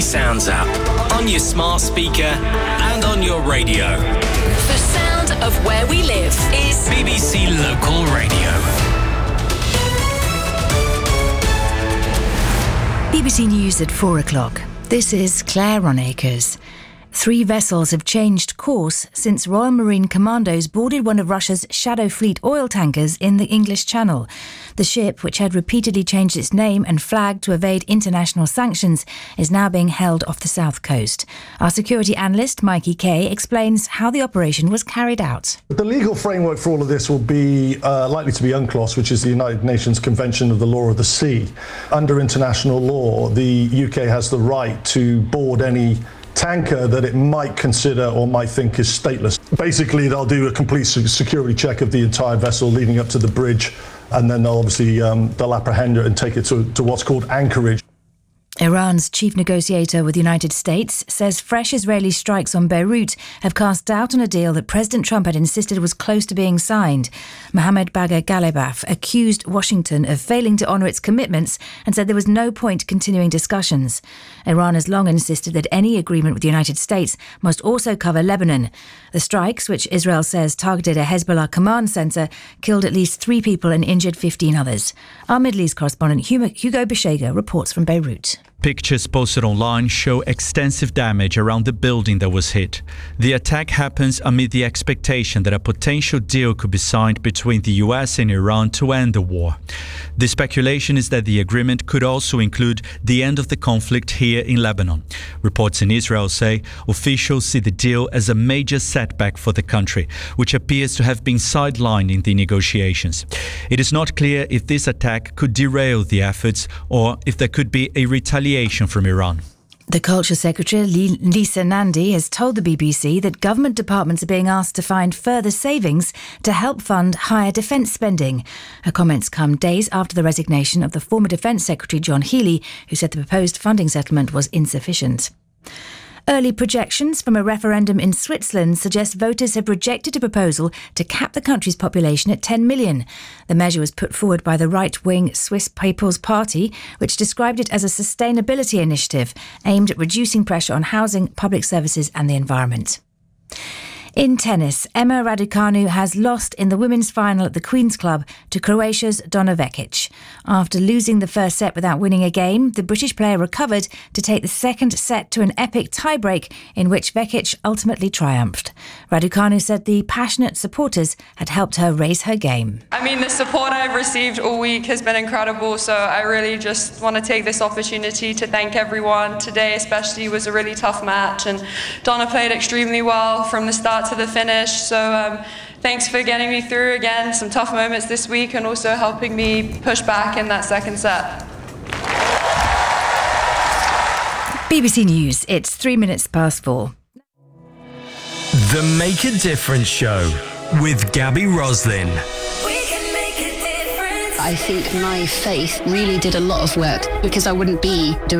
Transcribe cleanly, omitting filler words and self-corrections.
Sounds app, on your smart speaker and on your radio. The sound of where we live is BBC Local Radio. BBC News at 4 o'clock. This is Claire Ronacres. 3 vessels have changed course since Royal Marine Commandos boarded one of Russia's Shadow Fleet oil tankers in the English Channel. The ship, which had repeatedly changed its name and flag to evade international sanctions, is now being held off the south coast. Our security analyst, Mikey Kay, explains how the operation was carried out. The legal framework for all of this will be likely to be UNCLOS, which is the United Nations Convention of the Law of the Sea. Under international law, the UK has the right to board any tanker that it might consider or might think is stateless. Basically, they'll do a complete security check of the entire vessel leading up to the bridge, and then they'll obviously they'll apprehend it and take it to what's called anchorage. Iran's chief negotiator with the United States says fresh Israeli strikes on Beirut have cast doubt on a deal that President Trump had insisted was close to being signed. Mohammed Bagher Ghalibaf accused Washington of failing to honour its commitments and said there was no point continuing discussions. Iran has long insisted that any agreement with the United States must also cover Lebanon. The strikes, which Israel says targeted a Hezbollah command centre, killed at least 3 people and injured 15 others. Our Middle East correspondent Hugo Bishega reports from Beirut. Pictures posted online show extensive damage around the building that was hit. The attack happens amid the expectation that a potential deal could be signed between the US and Iran to end the war. The speculation is that the agreement could also include the end of the conflict here in Lebanon. Reports in Israel say officials see the deal as a major setback for the country, which appears to have been sidelined in the negotiations. It is not clear if this attack could derail the efforts or if there could be a retaliation from Iran. The Culture Secretary, Lisa Nandy, has told the BBC that government departments are being asked to find further savings to help fund higher defence spending. Her comments come days after the resignation of the former Defence Secretary John Healey, who said the proposed funding settlement was insufficient. Early projections from a referendum in Switzerland suggest voters have rejected a proposal to cap the country's population at 10 million. The measure was put forward by the right-wing Swiss People's Party, which described it as a sustainability initiative aimed at reducing pressure on housing, public services and the environment. In tennis, Emma Raducanu has lost in the women's final at the Queen's Club to Croatia's Donna Vekic. After losing the first set without winning a game, the British player recovered to take the second set to an epic tiebreak in which Vekic ultimately triumphed. Raducanu said the passionate supporters had helped her raise her game. I mean, the support I've received all week has been incredible, so I really just want to take this opportunity to thank everyone. Today especially was a really tough match, and Donna played extremely well from the start to the finish, so thanks for getting me through again some tough moments this week and also helping me push back in that second set. BBC News, it's 4 minutes. The Make a Difference Show with Gabby Roslin. I think my faith really did a lot of work because I wouldn't be doing